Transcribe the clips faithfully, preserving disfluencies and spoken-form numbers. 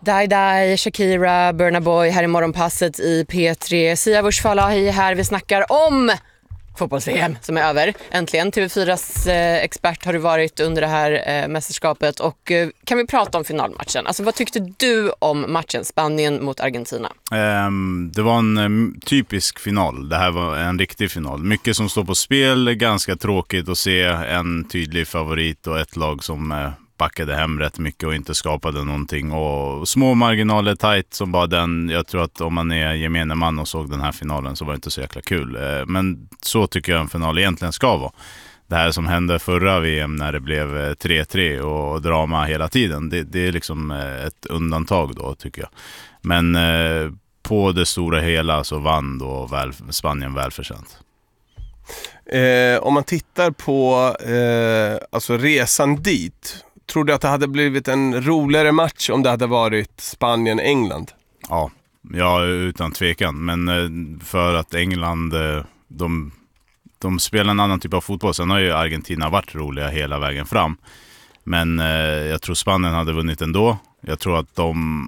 Dai Dai, Shakira, Burna Boy här i morgonpasset i P tre. Siavush Falahi här. Vi snackar om fotbolls-V M som är över. Äntligen. T V fyras eh, expert har du varit under det här eh, mästerskapet. Och eh, kan vi prata om finalmatchen? Alltså vad tyckte du om matchen Spanien mot Argentina? Um, det var en um, typisk final. Det här var en riktig final. Mycket som står på spel. Ganska tråkigt att se en tydlig favorit och ett lag som uh, backade hem rätt mycket och inte skapade någonting. Och små marginaler, tight som bara den. Jag tror att om man är gemene man och såg den här finalen så var det inte så jäkla kul. Uh, men så tycker jag en final egentligen ska vara. Det här som hände förra V M när det blev tre tre och drama hela tiden. Det, det är liksom ett undantag då tycker jag. Men eh, på det stora hela så vann då väl, Spanien välförtjänt. Eh, om man tittar på eh, alltså resan dit, tror du att det hade blivit en roligare match om det hade varit Spanien-England? Ja, ja, utan tvekan. Men eh, för att England, eh, de, de spelar en annan typ av fotboll. Sen har ju Argentina varit roliga hela vägen fram. Men eh, jag tror Spanien hade vunnit ändå. Jag tror att de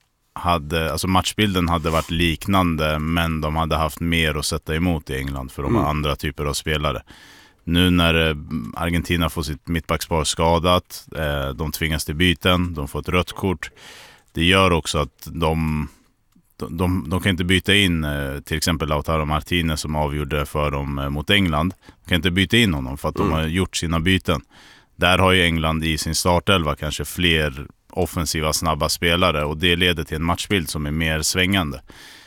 hade, alltså matchbilden hade varit liknande, men de hade haft mer att sätta emot i England för de har mm. andra typer av spelare. Nu när Argentina får sitt mittbackspar skadat, eh, de tvingas till byten, de får ett rött kort. Det gör också att de, de, de, de kan inte byta in eh, till exempel Lautaro Martinez som avgjorde för dem eh, mot England. De kan inte byta in honom för att mm. de har gjort sina byten. Där har ju England i sin startelva kanske fler offensiva snabba spelare och det leder till en matchbild som är mer svängande.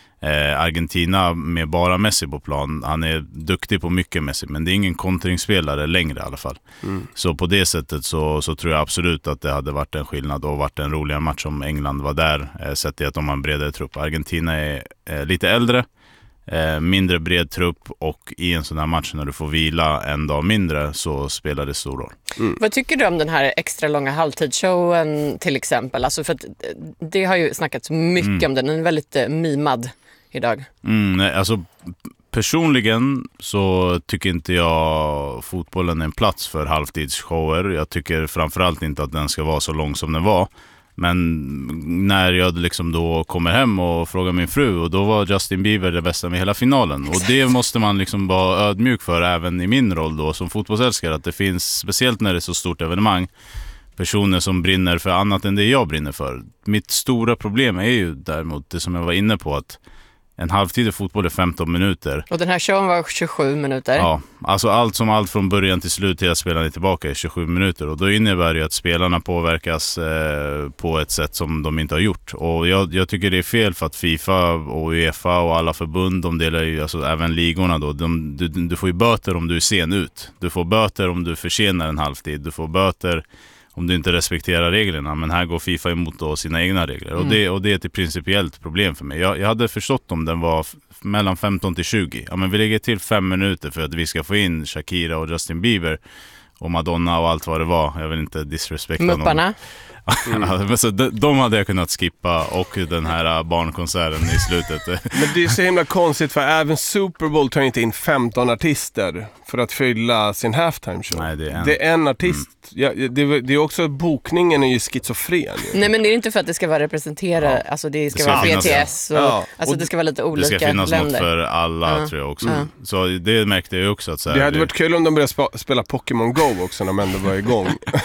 Eh, Argentina med bara Messi på plan, han är duktig på mycket Messi, men det är ingen kontringsspelare längre i alla fall. Mm. Så på det sättet så, så tror jag absolut att det hade varit en skillnad och varit en roligare match om England var där, eh, sett till att de har en bredare trupp. Argentina är eh, lite äldre, eh, mindre bred trupp och i en sån här match när du får vila en dag mindre så spelar det stor roll. Mm. Vad tycker du om den här extra långa halvtidsshowen till exempel? Alltså för att det har ju snackats mycket mm. om den. Den är väldigt eh, mimad idag. Mm, alltså personligen så tycker inte jag fotbollen är en plats för halvtidsshower. Jag tycker framförallt inte att den ska vara så lång som den var. Men när jag liksom då kommer hem och frågar min fru, och då var Justin Bieber det bästa med hela finalen. Och det måste man liksom vara ödmjuk för även i min roll då som fotbollsälskare, att det finns, speciellt när det är så stort evenemang, personer som brinner för annat än det jag brinner för. Mitt stora problem är ju däremot det som jag var inne på, att en halvtid i fotboll är femton minuter. Och den här showen var tjugosju minuter. Ja, alltså allt som allt från början till slut till att spelarna är tillbaka är tjugosju minuter. Och då innebär det ju att spelarna påverkas eh, på ett sätt som de inte har gjort. Och jag, jag tycker det är fel för att FIFA och UEFA och alla förbund, de delar ju, alltså även ligorna då, de, du, du får ju böter om du är sen ut. Du får böter om du försenar en halvtid. Du får böter om du inte respekterar reglerna, men här går FIFA emot då sina egna regler. Mm. Och, det, och det är ett principiellt problem för mig. Jag, jag hade förstått om den var f- mellan femton till tjugo. Ja, men vi lägger till fem minuter för att vi ska få in Shakira och Justin Bieber och Madonna och allt vad det var. Jag vill inte disrespekta någon. Mupparna. Mm. Så de, de hade jag kunnat skippa, och den här barnkonserten i slutet. Men det är så himla konstigt, för även Super Bowl tar inte in femton artister för att fylla sin halftime show. Nej, det är en, det är en artist. Mm. Ja, det, det är också, bokningen är ju schizofren. Ju. Nej, men det är inte för att det ska vara representerat. Ja. Alltså det ska, det ska vara B T S och, ja. Alltså och det ska vara lite olika länder. Det ska finnas länder. något för alla, ja. tror jag också. Mm. Så det märkte jag också. Att så här, det hade det... varit kul om de började sp- spela Pokémon Go också när de ändå var igång.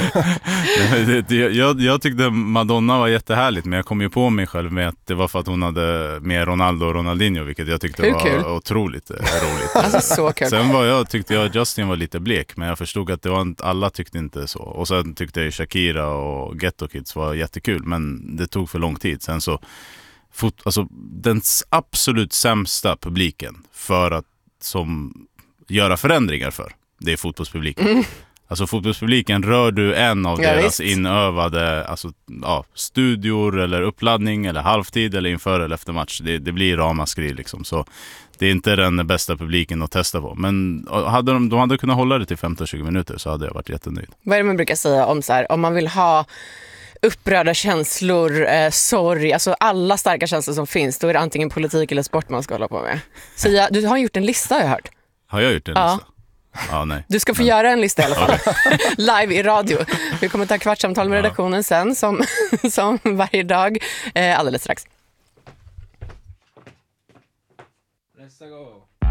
det, det, jag, jag tyckte Madonna var jättehärligt, men jag kom ju på mig själv med att det var för att hon hade med Ronaldo och Ronaldinho, vilket jag tyckte Hur var kul? otroligt roligt. Alltså så kul. Sen var jag, tyckte jag att Justin var lite blek, men jag förstod att det var inte, alla tyckte inte så. Och sen tyckte jag Shakira och Ghetto Kids var jättekul, men det tog för lång tid. Sen så, fot, alltså den absolut sämsta publiken för att som göra förändringar för, det är fotbollspubliken. Mm. Alltså fotbollspubliken, rör du en av ja, deras visst. inövade alltså, ja, studior eller uppladdning eller halvtid eller inför eller efter match, det, det blir ramaskri liksom. Så det är inte den bästa publiken att testa på. Men hade de, de hade kunnat hålla det till femton till tjugo minuter så hade jag varit jättenöjd. Vad är det man brukar säga om så här, om man vill ha upprörda känslor, eh, sorg, alltså alla starka känslor som finns, då är det antingen politik eller sport man ska hålla på med. Så jag, du har gjort en lista, har jag hört. Har jag gjort en ja. lista? Ja, nej. Du ska få Men, göra en lista i alla fall. Live i radio. Vi kommer ta kvartsamtal med Ja. redaktionen sen, som, som varje dag. Eh, alldeles strax. Let's go.